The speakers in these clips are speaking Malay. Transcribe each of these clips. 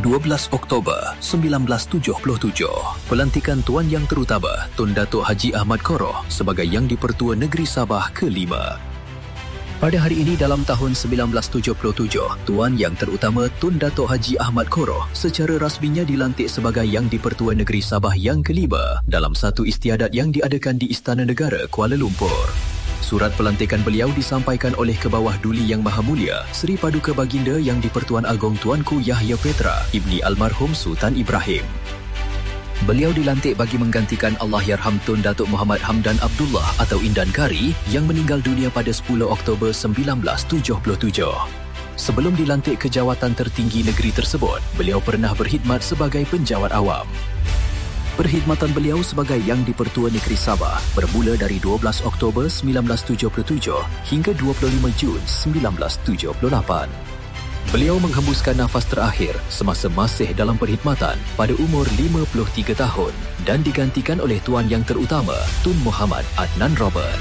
12 Oktober 1977, pelantikan Tuan Yang Terutama Tun Datuk Haji Ahmad Koroh sebagai Yang di-Pertua Negeri Sabah ke-5. Pada hari ini dalam tahun 1977, Tuan Yang Terutama Tun Datuk Haji Ahmad Koroh secara rasminya dilantik sebagai Yang di-Pertua Negeri Sabah yang ke-5 dalam satu istiadat yang diadakan di Istana Negara Kuala Lumpur. Surat pelantikan beliau disampaikan oleh Kebawah Duli Yang Maha Mulia Seri Paduka Baginda Yang di-Pertuan Agong Tuanku Yahya Petra Ibni Almarhum Sultan Ibrahim. Beliau dilantik bagi menggantikan Allahyarham Tun Datuk Muhammad Hamdan Abdullah atau Indan Kari yang meninggal dunia pada 10 Oktober 1977. Sebelum dilantik ke jawatan tertinggi negeri tersebut, beliau pernah berkhidmat sebagai penjawat awam. Perkhidmatan beliau sebagai Yang di-Pertua Negeri Sabah bermula dari 12 Oktober 1977 hingga 25 Jun 1978. Beliau menghembuskan nafas terakhir semasa masih dalam perkhidmatan pada umur 53 tahun dan digantikan oleh Tuan Yang Terutama Tun Muhammad Adnan Robert.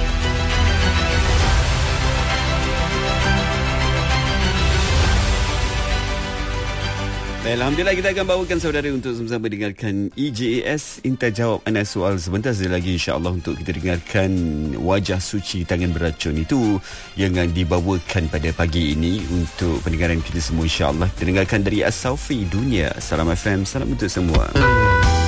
Alhamdulillah, kita akan bawakan saudara untuk sama-sama dengarkan EJAS Inta Jawab Anda Soal sebentar saja lagi, insya-Allah, untuk kita dengarkan Wajah Suci Tangan Beracun. Itu yang dibawakan pada pagi ini untuk pendengaran kita semua, insya-Allah. Kita dengarkan dari As-Saufi Dunia. Salam FM, salam untuk semua.